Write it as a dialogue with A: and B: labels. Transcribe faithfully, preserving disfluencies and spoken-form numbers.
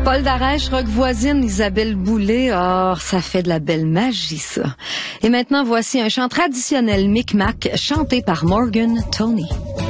A: Paul Darèche, rock voisine, Isabelle Boulay, oh, ça fait de la belle magie, ça. Et maintenant, voici un chant traditionnel Micmac, chanté par Morgan Tony.